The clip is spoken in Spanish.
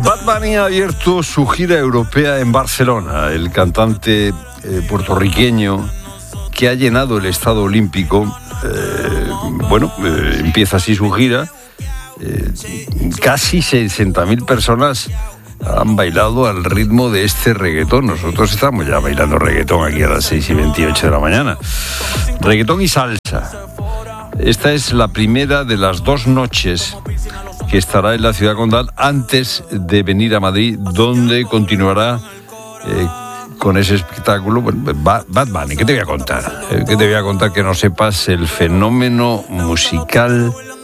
Bad Bunny ha abierto su gira europea en Barcelona. El cantante puertorriqueño que ha llenado el Estadio Olímpico, empieza así su gira. Casi 60.000 personas han bailado al ritmo de este reggaetón. Nosotros estamos ya bailando reggaetón aquí a las 6:28 de la mañana. Reggaetón y salsa. Esta es la primera de las 2 noches que estará en la ciudad condal antes de venir a Madrid, donde continuará con ese espectáculo. Bad Bunny, ¿qué te voy a contar? ¿Qué te voy a contar que no sepas? El fenómeno musical